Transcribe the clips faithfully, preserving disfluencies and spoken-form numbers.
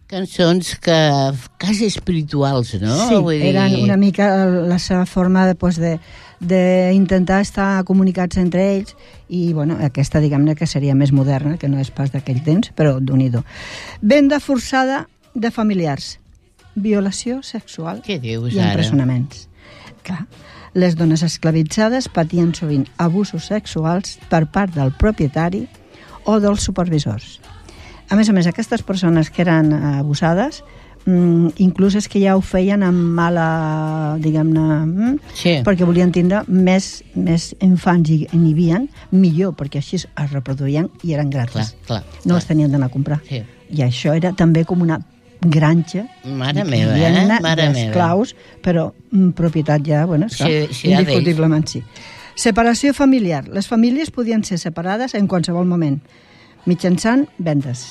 Cançons que quasi espirituals, no? Sí, Vull dir... eren una mica la seva forma de, pues, de, d'intentar estar comunicats entre ells i, bueno, aquesta, diguem-ne, que seria més moderna, que no és pas d'aquell temps, però d'un-i-do. Venda forçada de familiars, violació sexual Què dius, i ara? empresonaments. Clar, les dones esclavitzades patien sovint abusos sexuals per part del propietari o dels supervisors. A més a més, aquestes persones que eren abusades, mm, inclús és que ja ho feien amb mala, diguem-ne, mm, Sí. perquè volien tindre més, més infants i n'hi havia, millor, perquè així es reproduïen i eren gratis. Clar, clar, No clar. els tenien d'anar a comprar. Sí. I això era també com una granja Mare meva, eh? diguem-ne, Mare meva. d'esclaus, però mm, propietat ja, bueno, esclar, Sí, sí, ja indiscutiblement sí. Separació familiar. Les famílies podien ser separades en qualsevol moment, mitjançant vendes.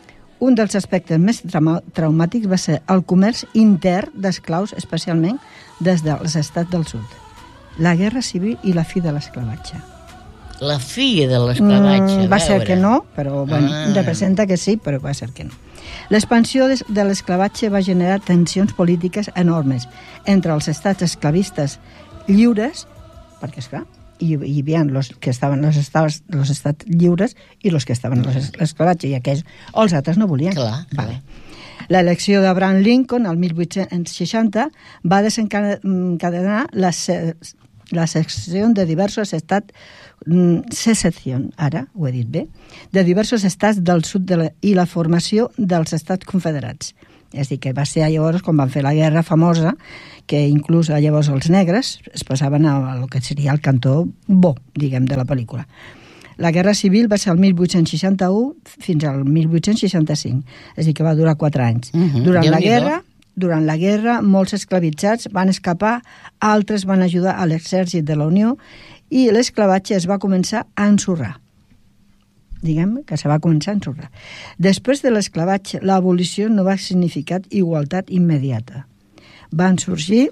Un dels aspectes més trauma- traumàtics va ser el comerç intern d'esclaus, especialment des dels estats del sud. La guerra civil i la fi de l'esclavatge. La filla de l'esclavatge, Mm, va ser veure. que no, però bueno, Ah. representa que sí, però va ser que no. L'expansió de, de l'esclavatge va generar tensions polítiques enormes entre els estats esclavistes lliures, perquè esclar, hi, hi havia los que estaven los estats, los estats lliures i los que estaven en l'esclavatge, i aquells, o els altres no volien. Clar, clar. Vale. L'elecció d'Abraham Lincoln, el mil vuit-cents seixanta, va desencadenar la, se la secció de diversos estats, mm, secessió, ara ho he dit bé, de diversos estats del sud de la, i la formació dels estats confederats. És a dir, que va ser llavors quan van fer la guerra famosa, que inclús llavors els negres es passaven a, a lo que seria el cantó bo, diguem, de la pel·lícula. La Guerra Civil va ser el mil vuit-cents seixanta-u fins al mil vuit-cents seixanta-cinc, és a dir, que va durar quatre anys. Mhm, Durant la Déu-n'hi-do. guerra, durant la guerra, molts esclavitzats van escapar, altres van ajudar a l'exèrcit de la Unió i l'esclavatge es va començar a ensorrar. Diguem que se va començar a ensorrar. Després de l'esclavatge, l'abolició no va significar igualtat immediata. Van sorgir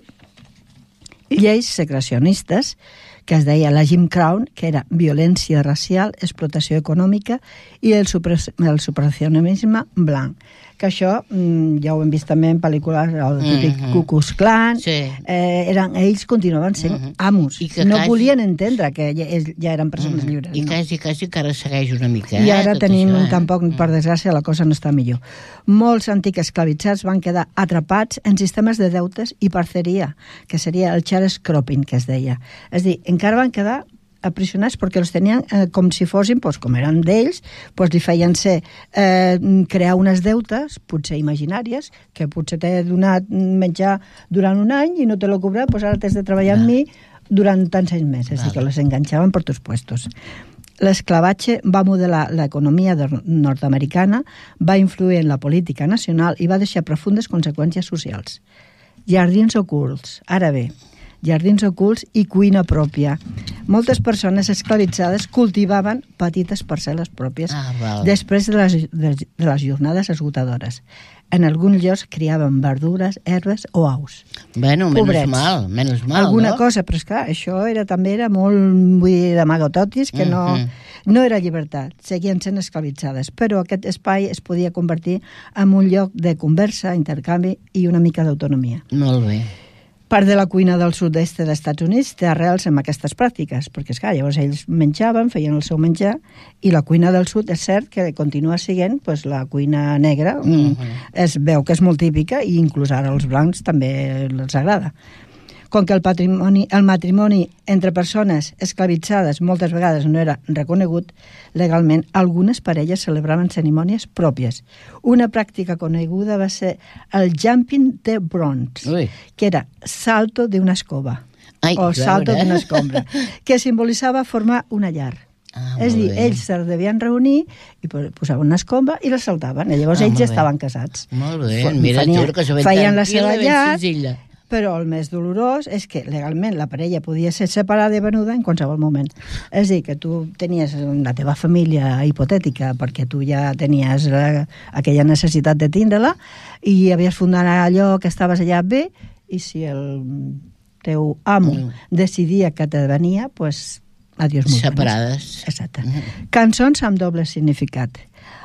lleis segregacionistes, que es deia la Jim Crow, que era violència racial, explotació econòmica i el, super, el supremacisme blanc. Que això mm, ja ho hem vist també en pel·lícules, el típic Mhm. Ku Klux Klan, Sí. eh, eren, ells continuaven sent Mhm. amos. I que No quasi- volien entendre que ja, ja eren persones Mm. lliures. I no? quasi, quasi que ara segueix una mica. I eh, ara tot tenim, això, eh? tampoc, per desgràcia, la cosa no està millor. Molts antics esclavitzats van quedar atrapats en sistemes de deutes i parceria, que seria el sharecropping, que es deia. És a dir, encara van quedar aprisionats perquè els tenien eh, com si fossin, doncs, com eren d'ells, doncs li feien ser eh, crear unes deutes, potser imaginàries, que potser t'he donat menjar durant un any i no te l'ho cobrat, doncs ara t'has de treballar amb mi durant tants anys més. És a dir, que les enganxaven per tots puestos. L'esclavatge va modelar l'economia nord-americana, va influir en la política nacional i va deixar profundes conseqüències socials. Jardins ocults, ara bé, jardins ocults i cuina pròpia. Moltes persones esclavitzades cultivaven petites parcel·les pròpies Ah, val. després de les, de, de les jornades esgotadores. En alguns llocs criaven verdures, herbes o aus. Bueno, menys Pobrets. mal, menys mal, Alguna no? cosa, però esclar, això era, també era molt, vull dir, d'amagatotis, que no, Mhm. no era llibertat, seguien sent esclavitzades, però aquest espai es podia convertir en un lloc de conversa, intercanvi i una mica d'autonomia. Molt bé. Part de la cuina del sud-est dels Estats Units té arrels en aquestes pràctiques, perquè, esclar, llavors ells menjaven, feien el seu menjar, i la cuina del sud és cert que continua sent pues, la cuina negra, Mhm. es veu que és molt típica, i inclús ara als blancs també els agrada. Com que el, patrimoni, el matrimoni entre persones esclavitzades moltes vegades no era reconegut legalment, algunes parelles celebraven cerimònies pròpies. Una pràctica coneguda va ser el jumping the bronze, Ui. que era salto d'una escova, Ai, o salto veure. d'una escombra, que simbolitzava formar una llar. Ah, És a dir, molt bé. ells se devien reunir i posaven una escombra i la saltaven, i llavors Ah, ells molt ja bé. estaven casats. Molt bé, Fa- mira feien- tu, que s'ho ben feien la tranquil·la, seva ben llar, senzilla. però el més dolorós és que legalment la parella podia ser separada i venuda en qualsevol moment. És a dir, que tu tenies la teva família hipotètica perquè tu ja tenies la, aquella necessitat de tindre-la i havies fundat allò que estaves allà bé, i si el teu amo Mm. decidia que te venia, doncs, adiós molt bones. Separades. Exacte. Mm. Cançons amb doble significat.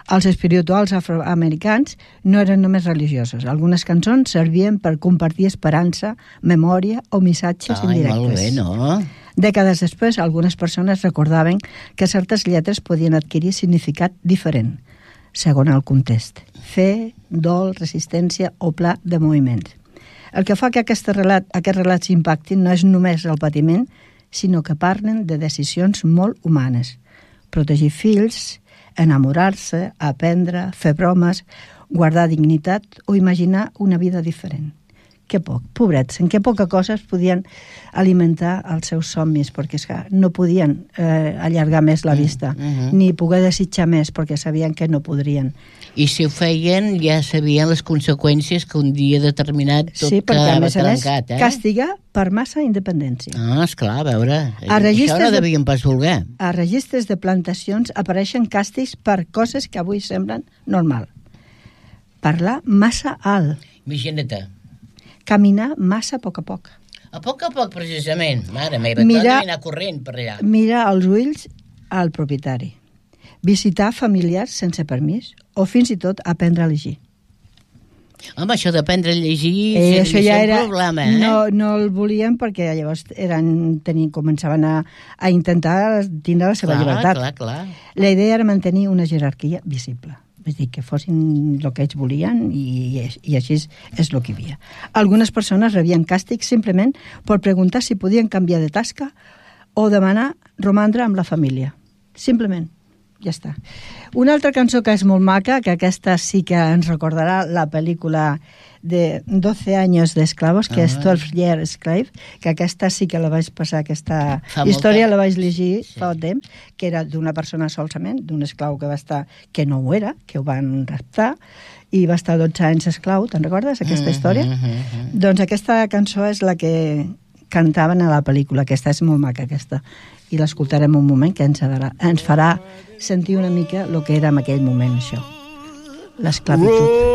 Els espirituals afroamericans no eren només religiosos. Algunes cançons servien per compartir esperança, memòria o missatges Ai, indirectes. molt bé, no? Dècades després, algunes persones recordaven que certes lletres podien adquirir significat diferent, segons el context. Fe, dol, resistència o pla de moviments. El que fa que aquest relat, aquests relats impactin no és només el patiment, sinó que parlen de decisions molt humanes. Protegir fills, enamorar-se, aprendre, fer bromes, guardar dignitat o imaginar una vida diferent. Que poc, pobrets, en que poca cosa es podien alimentar els seus somnis, perquè és que no podien eh, allargar més la vista, mm, mm -hmm. ni poder desitjar més, perquè sabien que no podrien. I si ho feien, ja sabien les conseqüències que un dia determinat tot sí, perquè, quedava a més a més, trencat, eh? castigar per massa independència. Ah, esclar, a veure, A això no de- devien pas voler. A registres de plantacions apareixen càstigs per coses que avui semblen normal. Parlar massa alt, Imagina't. caminar massa a poc a poc, A poc a poc, precisament. Mare meva, Mira- Mira... anar corrent per allà. mirar als ulls al propietari, visitar familiars sense permís o fins i tot aprendre a llegir. Home, això d'aprendre a llegir Eh, seria això ja un era, problema, eh? no, no el volien perquè llavors eren, tenien, començaven a, a intentar tindre la seva clar, llibertat. clar, clar. La idea era mantenir una jerarquia visible. És dir, que fossin el que ells volien i, i així és, és el que hi havia. Algunes persones rebien càstigs simplement per preguntar si podien canviar de tasca o demanar romandre amb la família. Simplement. Ja està. Una altra cançó que és molt maca, que aquesta sí que ens recordarà la pel·lícula de doce años de esclavos, que ah. és twelve year Slave, que aquesta sí que la vaig passar, aquesta Fa història molta... la vaig llegir Sí. fa un temps, que era d'una persona solament, d'un esclau que va estar, que no ho era, que ho van raptar, i va estar dotze anys esclau, te'n recordes, aquesta Mm, història? mm, mm, mm. Doncs aquesta cançó és la que cantaven a la pel·lícula, aquesta és molt maca, aquesta, i l'escoltarem un moment que ens, adarà, ens farà sentir una mica el que era en aquell moment, això. L'esclavitud.